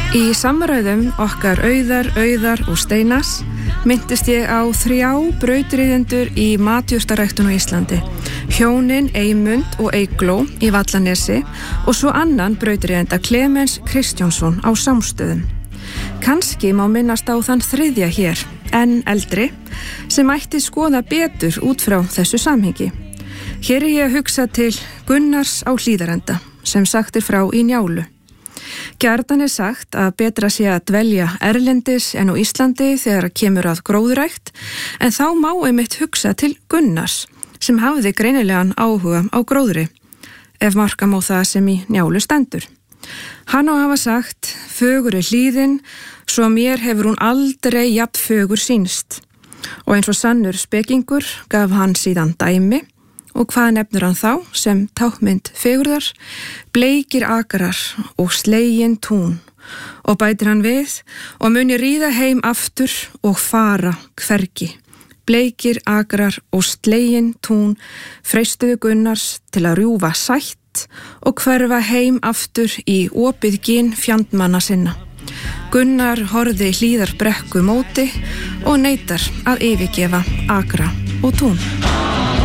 Í samræðum okkar Auðar og Steinars minntist ég á 3 brautriðendur í matjurtaræktun á Íslandi. Hjónin Eymund og Eygló í Vallanesi og svo annan brautriðenda Klemens Kristjánsson á Sámsstöðum. Kannski má minnast á þann 3. hér, en eldri, sem ætti skoða betur út frá þessu samhengi. Hér er ég að hugsa til Gunnars á Hlíðarenda, sem sagt frá í Njálu. Gjarnan er sagt að betra sé að dvelja erlendis en á Íslandi þegar kemur að gróðurækt, en þá má einmitt hugsa til Gunnars, sem hafði greinilegan áhuga á gróðri, ef marka má það sem í Njálu stendur. Hann á að hafa sagt, fögur er hlíðin, svo mér hefur hún aldrei jafn fögur sýnst. Og eins og sannur spekingur gaf hann síðan dæmi, og hvað nefnir hann þá sem tákmynd fegurðar? Bleikir akrar og slegin tún. Og bætir hann við, og muni ríða heim aftur og fara hvergi. Bleikir akrar og slegin tún freistuðu Gunnars til að rjúfa sætt og hverfa heim aftur í opið gin fjandmanna sinna. Gunnar horfði Hlíðarbrekku móti og neitar að yfirgefa akra og tún.